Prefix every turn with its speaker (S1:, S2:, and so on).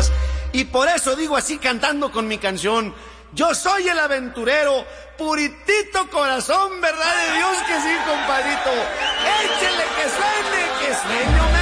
S1: cosas. Y por eso digo así cantando con mi canción: yo soy el aventurero, puritito corazón, verdad de Dios que sí, compadrito. Échele que suene, que sueño.